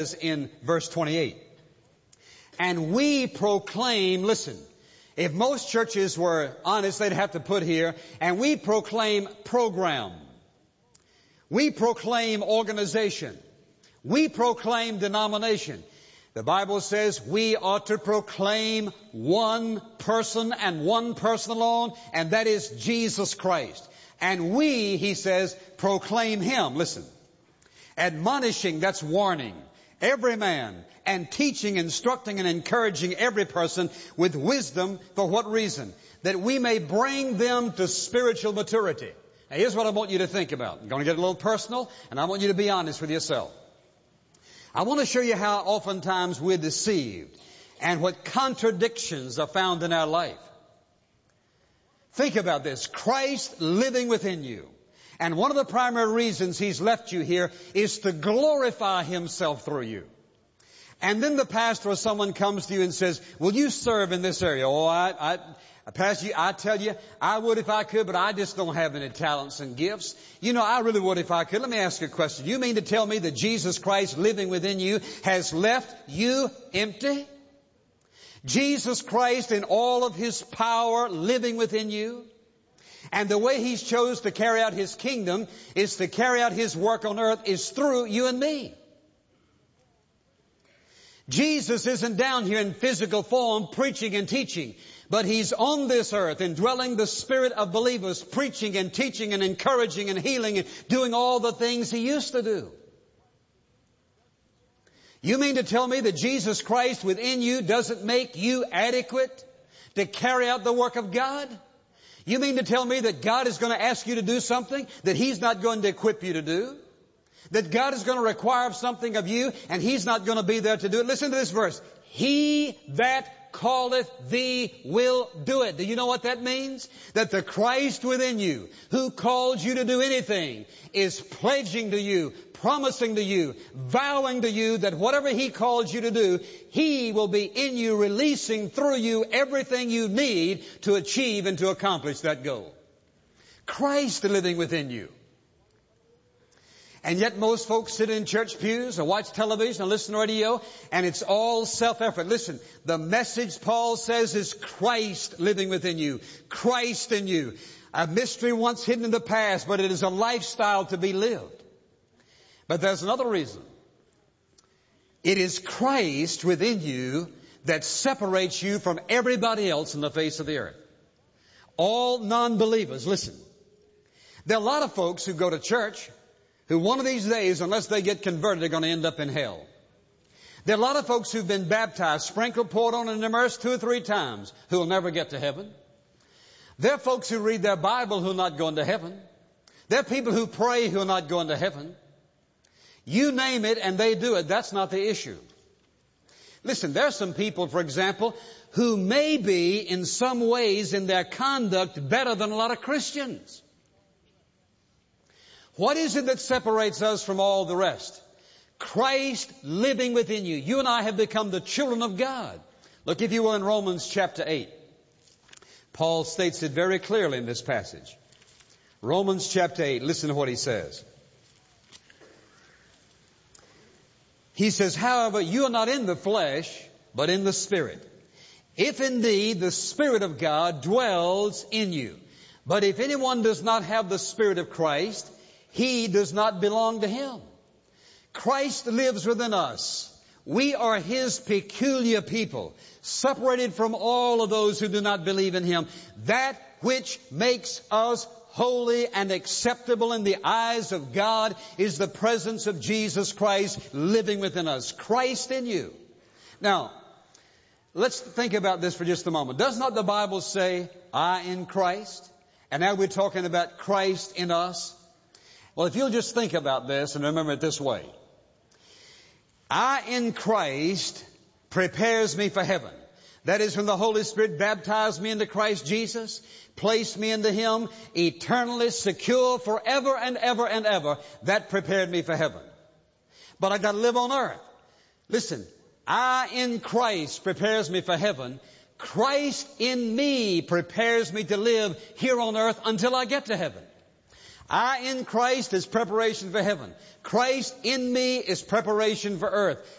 in verse 28. And we proclaim, listen, if most churches were honest, they'd have to put here, and we proclaim program. We proclaim organization. We proclaim denomination. The Bible says we ought to proclaim one person and one person alone, and that is Jesus Christ. And we, he says, proclaim Him. Listen, admonishing, that's warning, every man, and teaching, instructing, and encouraging every person with wisdom. For what reason? That we may bring them to spiritual maturity. Now here's what I want you to think about. I'm going to get a little personal, and I want you to be honest with yourself. I want to show you how oftentimes we're deceived and what contradictions are found in our life. Think about this. Christ living within you. And one of the primary reasons He's left you here is to glorify Himself through you. And then the pastor or someone comes to you and says, will you serve in this area? Oh, Pastor, I tell you, I would if I could, but I just don't have any talents and gifts. You know, I really would if I could. Let me ask you a question. You mean to tell me that Jesus Christ living within you has left you empty? Jesus Christ in all of His power living within you? And the way He's chose to carry out His kingdom is to carry out His work on earth is through you and me. Jesus isn't down here in physical form preaching and teaching, but He's on this earth indwelling the spirit of believers, preaching and teaching and encouraging and healing and doing all the things He used to do. You mean to tell me that Jesus Christ within you doesn't make you adequate to carry out the work of God? You mean to tell me that God is going to ask you to do something that He's not going to equip you to do? That God is going to require something of you and He's not going to be there to do it? Listen to this verse. He that calleth thee will do it. Do you know what that means? That the Christ within you, who calls you to do anything, is pledging to you, promising to you, vowing to you that whatever He calls you to do, He will be in you, releasing through you everything you need to achieve and to accomplish that goal. Christ living within you. And yet most folks sit in church pews or watch television or listen to radio, and it's all self-effort. Listen, the message, Paul says, is Christ living within you. Christ in you. A mystery once hidden in the past, but it is a lifestyle to be lived. But there's another reason. It is Christ within you that separates you from everybody else on the face of the earth. All non-believers, listen. There are a lot of folks who go to church who one of these days, unless they get converted, are going to end up in hell. There are a lot of folks who've been baptized, sprinkled, poured on, and immersed 2 or 3 times who will never get to heaven. There are folks who read their Bible who are not going to heaven. There are people who pray who are not going to heaven. You name it and they do it. That's not the issue. Listen, there are some people, for example, who may be in some ways in their conduct better than a lot of Christians. What is it that separates us from all the rest? Christ living within you. You and I have become the children of God. Look, if you will, in Romans chapter 8. Paul states it very clearly in this passage. Romans chapter 8, listen to what he says. He says, however, you are not in the flesh, but in the Spirit. If indeed the Spirit of God dwells in you. But if anyone does not have the Spirit of Christ, he does not belong to Him. Christ lives within us. We are His peculiar people, separated from all of those who do not believe in Him. That which makes us holy and acceptable in the eyes of God is the presence of Jesus Christ living within us. Christ in you. Now, let's think about this for just a moment. Does not the Bible say, I in Christ? And now we're talking about Christ in us. Well, if you'll just think about this and remember it this way. I in Christ prepares me for heaven. That is when the Holy Spirit baptized me into Christ Jesus, placed me into Him, eternally secure forever and ever and ever. That prepared me for heaven. But I got to live on earth. Listen, I in Christ prepares me for heaven. Christ in me prepares me to live here on earth until I get to heaven. I in Christ is preparation for heaven. Christ in me is preparation for earth.